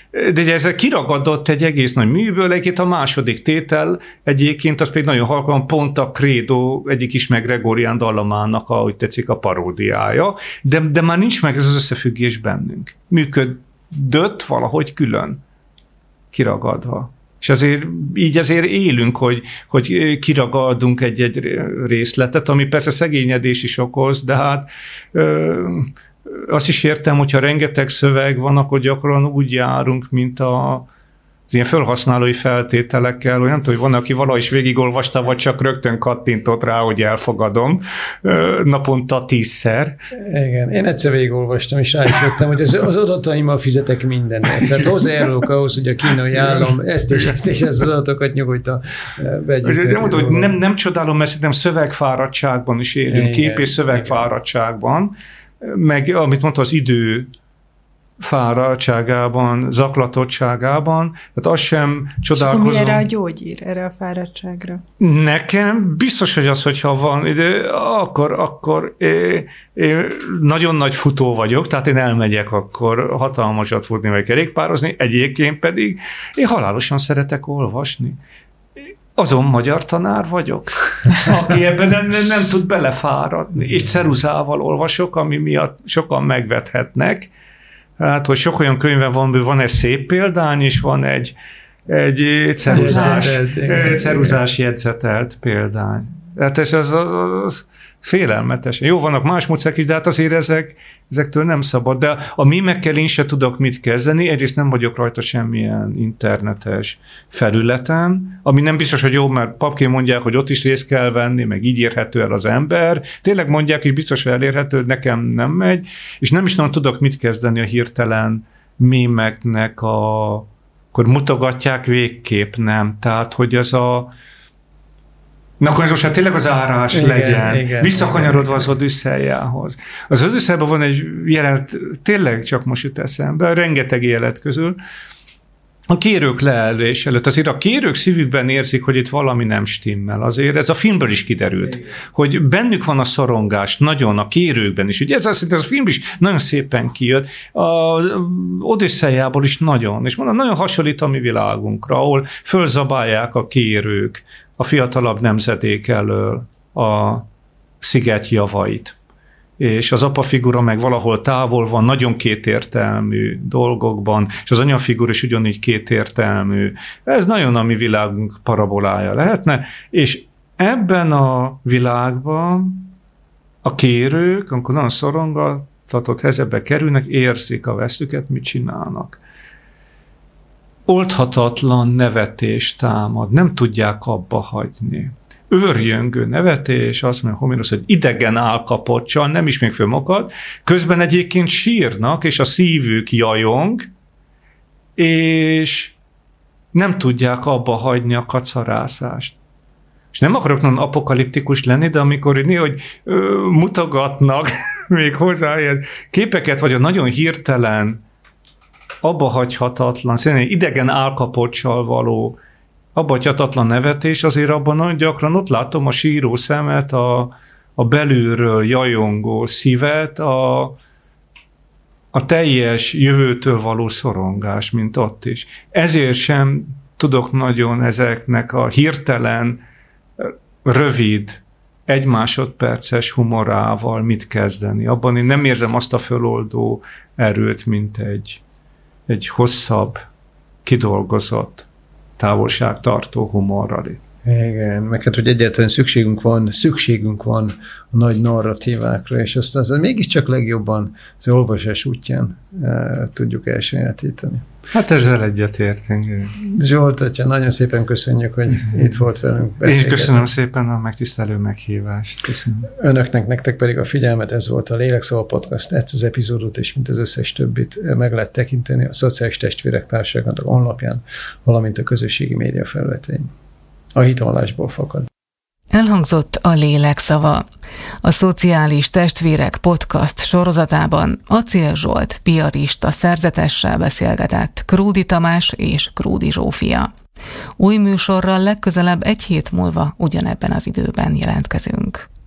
De ez kiragadott egy egész nagy műből, egyébként a második tétel egyébként, az pedig nagyon halkan pont a Credo egyik is meg Gregorian dallamának, ahogy tetszik, a paródiája, de már nincs meg ez az összefüggés bennünk. Működött valahogy külön, kiragadva. És azért élünk, hogy kiragadunk egy részletet, ami persze szegényedés is okoz, de hát azt is értem, hogyha rengeteg szöveg van, akkor gyakran úgy járunk, mint az ilyen felhasználói feltételekkel, hogy nem tudom, hogy van, aki valahogy is végigolvasta, vagy csak rögtön kattintott rá, hogy elfogadom naponta 10-szer. Igen, én egyszer végigolvastam, és rájöttem, hogy az adataimmal fizetek mindenért. Tehát hozzájárulok ahhoz, hogy a kínai állam ezt és az adatokat nyugodtan begyűjteni. Nem mondom, hogy nem csodálom, mert szerintem szövegfáradtságban is élünk, kép- és szövegfáradtságban, meg amit mondta, az idő fáradtságában, zaklatottságában, tehát azt sem csodálkozom. És mi erre a gyógyír, erre a fáradtságra? Nekem biztos, hogy az, hogyha van idő, akkor én nagyon nagy futó vagyok, tehát én elmegyek akkor hatalmasat futni, vagy kerékpározni, egyébként pedig én halálosan szeretek olvasni. Azon magyar tanár vagyok, aki ebben nem tud belefáradni, és ceruzával olvasok, ami miatt sokan megvethetnek. Hát, hogy sok olyan könyve van egy szép példány, és van egy ceruzás jegyzetelt példány. Hát ez az félelmetes. Jó, vannak más módszerek is, de hát azért ezektől nem szabad. De a mémekkel én se tudok mit kezdeni, egyrészt nem vagyok rajta semmilyen internetes felületen, ami nem biztos, hogy jó, mert papként mondják, hogy ott is részt kell venni, meg így érhető el az ember. Tényleg mondják, és biztos, hogy elérhető, nem megy, és nem is nagyon tudok mit kezdeni a hirtelen mémeknek, akkor mutogatják végképp, nem. Tehát, hogy ez Na akkor ez most tényleg az árás legyen, visszakanyarodva az Odüsszejához. Az Odüsszejában van egy jelenet, tényleg csak most jut eszembe, rengeteg élet közül, a kérők leelés előtt. Azért a kérők szívükben érzik, hogy itt valami nem stimmel. Azért ez a filmből is kiderült, hogy bennük van a szorongás, nagyon a kérőkben is. Ugye ez a film is nagyon szépen kijött, az Odüsszejából is nagyon, és mondom, nagyon hasonlít a mi világunkra, ahol fölzabálják a kérők a fiatalabb nemzedék elől a sziget javait. És az apafigura meg valahol távol van, nagyon kétértelmű dolgokban, és az anyafigura is ugyanígy kétértelmű. Ez nagyon a mi világunk parabolája lehetne, és ebben a világban a kérők, amikor nagyon szorongatott helyzetbe kerülnek, érzik a vesztüket, mit csinálnak. Oldhatatlan nevetés támad, nem tudják abba hagyni. Őrjöngő nevetés, azt mondja Homérosz, hogy idegen állkapottsan, nem is még fölmokad, közben egyébként sírnak, és a szívük jajong, és nem tudják abba hagyni a kacarászást. És nem akarok nagyon apokaliptikus lenni, de amikor hogy mutogatnak még hozzá ilyen képeket, vagy a nagyon hirtelen, abba hagyhatatlan, szerintem idegen állkapottsal való abbahagyhatatlan nevetés, azért abban nagyon gyakran ott látom a síró szemet, a belülről jajongó szívet, a teljes jövőtől való szorongás, mint ott is. Ezért sem tudok nagyon ezeknek a hirtelen, rövid, 1 másodperces humorával mit kezdeni. Abban én nem érzem azt a föloldó erőt, mint egy hosszabb, kidolgozott, távolságtartó humorral. Igen, meg hát, hogy egyáltalán szükségünk van a nagy narratívákra, és azt az mégiscsak legjobban az olvasás útján tudjuk elsajátítani. Hát ezzel egyetértünk. Zsolt atya, nagyon szépen köszönjük, hogy itt volt velünk. Én köszönöm szépen a megtisztelő meghívást. Köszönöm. Önöknek, nektek pedig a figyelmet, ez volt a Lélekszava Podcast. Ezt az epizódot, és mint az összes többit meg lehet tekinteni a Szociális Testvérek Társaságának honlapján, valamint a közösségi média felületein. A hitvallásból fakad. Elhangzott a Lélekszava. A Szociális Testvérek Podcast sorozatában Acél Zsolt piarista szerzetessel beszélgetett Krúdy Tamás és Krúdy Zsófia. Új műsorral legközelebb 1 hét múlva ugyanebben az időben jelentkezünk.